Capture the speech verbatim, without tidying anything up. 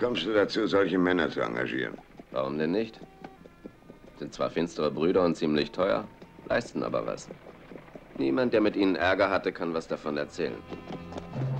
kommst du dazu, solche Männer zu engagieren? Warum denn nicht? Sind zwar finstere Brüder und ziemlich teuer, leisten aber was. Niemand, der mit ihnen Ärger hatte, kann was davon erzählen.